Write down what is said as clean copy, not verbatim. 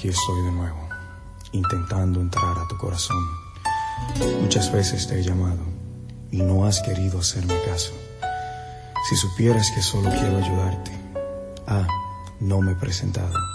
Aquí estoy de nuevo, intentando entrar a tu corazón. Muchas veces te he llamado y no has querido hacerme caso. Si supieras que solo quiero ayudarte. No me he presentado.